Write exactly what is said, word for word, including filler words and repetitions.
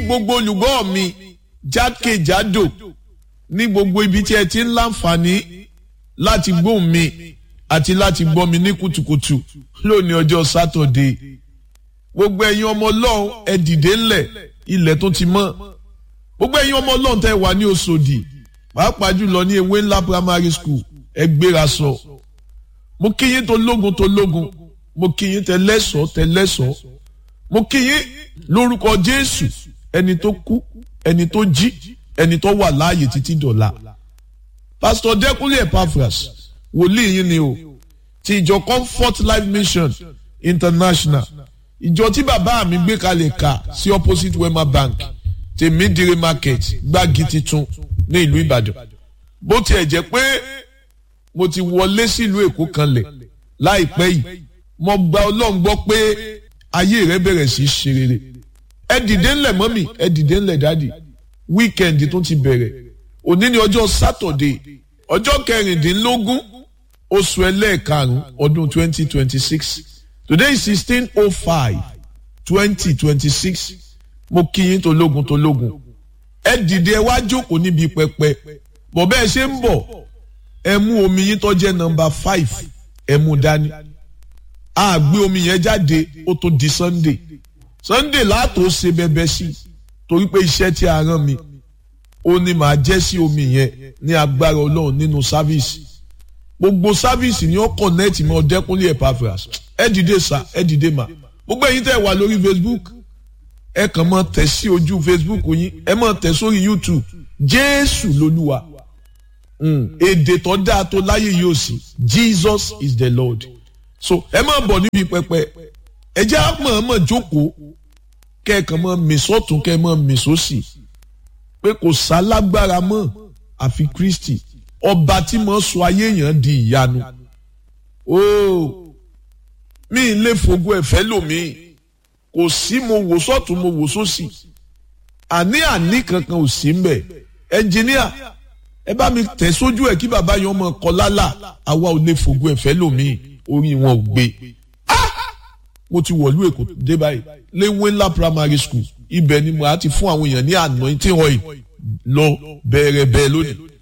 gbogbo olùgbọ́ mi jákèjádò ní gbogbo ibi tí ẹ ti ń láǹfààní láti gbóhùn mi àti láti gbọ́ mi ní kùtùkùtù lónìí ọjọ́ sátọ̀dé. Gbogbo ẹ̀yin ọmọ Ọlọ́run ẹ dìde ńlẹ̀, ilẹ̀ tó ti mọ́. Gbogbo ẹ̀yin ọmọ Ọlọ́run tẹ́ wà ní Òṣòdì, pàápàá jùlọ ní Ewé Ńlá Primary School, ẹ gbéra sọ. Mo kí yín tó lógun tó lógun, mo kí yín tẹ lẹ́sọ̀ọ́ tẹ lẹ́sọ̀ọ́. Mo kí yín lórúkọ Jésù, ẹni tó kú, ẹni tó jí, ẹni tó wà láàyè títí dọ̀la. Pastor Dẹ́kunlé Epaphras, wòlíì yín ni o, ti ìjọ Comfort Life Mission International. Ìjọ tí bàbá mi gbé kalẹ̀ kà sí opposite Wema Bank, Tèmídìrí Market, Gbági Titun ní ìlú Ìbàdàn. Bó tiẹ̀ jẹ́ pé mo ti wọlé sílùú Èkó kanlẹ̀ láìpẹ́ yìí, mo gba Ọlọ́run gbọ́ pé ayé rẹ bẹ̀rẹ̀ sí í ṣe rere. Ẹ dìde ńlẹ̀ mọ́mì, ẹ dìde ńlẹ̀ dádì. Weekend tó ti bẹ̀rẹ̀. Òní ni ọjọ́ Saturday, ọjọ́ kẹrìndínlógún oṣù ẹlẹ́ẹ̀karùn-ún ọdún twenty twenty-six. Today is sixteen oh five twenty twenty-six. Mo kí yín tológun tológun. Ẹ dìde ẹ wá jókòó níbi pẹpẹ. Bọ̀ bẹ́ẹ̀ ṣe ń bọ̀, ẹ mú omi yín tó jẹ́ nọ́mbà five, ẹ mú dání. A gbé omi yẹn jáde ó tó di Sunday. Sunday láàtò ṣe bẹbẹ sí torí pé iṣẹ́ tí a rán mi ó ní màá jẹ́ sí omi yẹn ní agbára Ọlọ́run nínú sáfíìsì. Gbogbo sáfíìsì ni ó kọ̀nẹ́ẹ̀tì mọ́ Dẹ́kunlé Epaphras. Ẹ dìde sà, ẹ dìde mà. Gbogbo ẹ̀yin tẹ́ wà lórí Facebook, ẹ kàn máa tẹ̀ sí ojú Facebook yín, ẹ máa tẹ̀ sórí YouTube. Jésù lolúwa. Èdè tó dáa tó láyé yóò sí. Jesus is the Lord. So ẹ máa bọ̀ níbi pẹpẹ. Ẹ jẹ́ àmọ̀ọ́mọ̀ jókòó kẹ́ẹ̀kan máa mìsọ́tún kẹ́ẹ̀ máa mìsọ́sì. Pé kò sálágbára mọ́ àfi Kristi. Ọba tí mo sọ ayé èèyàn di ìyanu. Ooo mi ì lè fògo ẹ̀fẹ́ lòmíì. Kò sí mo wò sọ́tún mo wò sósì. Àní àní kankan ò sí mbẹ̀. Ẹnjìníà ẹ bá mi tẹ̀ sójú ẹ̀ kí bàbá yẹn ọmọ kọ lálà. Àwa ò lè fògo ẹ̀fẹ́ lòmíì. Orí wọn ò gbé. Mo ti wọ̀lú Èkó dé báyìí. Léwé Ńlá Primary School. Ibẹ̀ ni mo á ti fún àwọn èèyàn ní anointing oil lọ bẹ̀rẹ̀ bẹ́ẹ̀ lónìí.